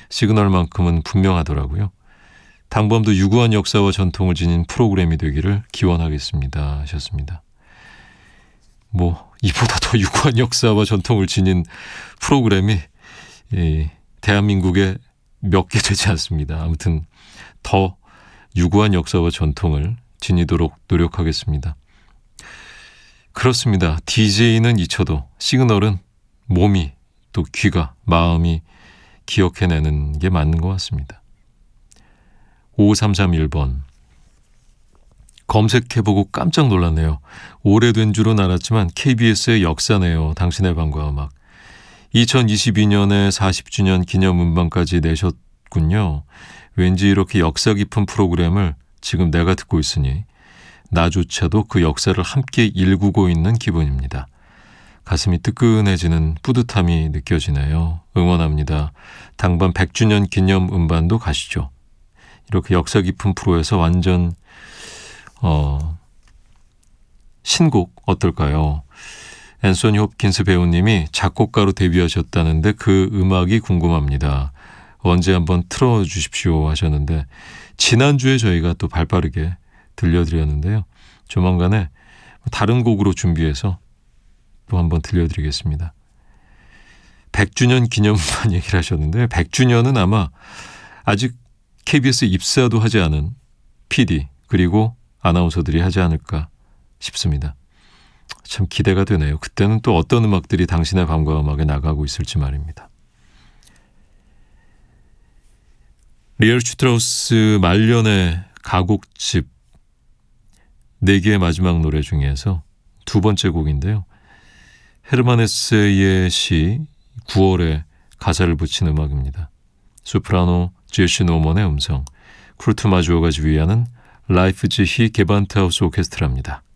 시그널만큼은 분명하더라고요. 당범도 유구한 역사와 전통을 지닌 프로그램이 되기를 기원하겠습니다 하셨습니다. 뭐 이보다 더 유구한 역사와 전통을 지닌 프로그램이 대한민국에 몇 개 되지 않습니다. 아무튼 더 유구한 역사와 전통을 지니도록 노력하겠습니다. 그렇습니다. DJ는 잊혀도 시그널은 몸이 또 귀가 마음이 기억해내는 게 맞는 것 같습니다. 5331번 검색해보고 깜짝 놀랐네요. 오래된 줄은 알았지만 KBS의 역사네요. 당신의 밤과 음악. 2022년에 40주년 기념 음반까지 내셨군요. 왠지 이렇게 역사 깊은 프로그램을 지금 내가 듣고 있으니 나조차도 그 역사를 함께 일구고 있는 기분입니다. 가슴이 뜨끈해지는 뿌듯함이 느껴지네요. 응원합니다. 당반 100주년 기념 음반도 가시죠. 이렇게 역사 깊은 프로에서 완전 신곡 어떨까요? 앤소니 홉킨스 배우님이 작곡가로 데뷔하셨다는데 그 음악이 궁금합니다. 언제 한번 틀어주십시오 하셨는데 지난주에 저희가 또 발빠르게 들려드렸는데요. 조만간에 다른 곡으로 준비해서 또 한번 들려드리겠습니다. 100주년 기념반 얘기를 하셨는데 100주년은 아마 아직 KBS 입사도 하지 않은 PD 그리고 아나운서들이 하지 않을까 싶습니다. 참 기대가 되네요. 그때는 또 어떤 음악들이 당신의 밤과 음악에 나가고 있을지 말입니다. 리얼 슈트라우스 말년의 가곡집 4개의 마지막 노래 중에서 두 번째 곡인데요. 헤르만 헤세의 시 9월에 가사를 붙인 음악입니다. 소프라노 제시 노먼의 음성, 쿠르트 마주어가 지휘하는 라이프지히 게반트하우스 오케스트라입니다.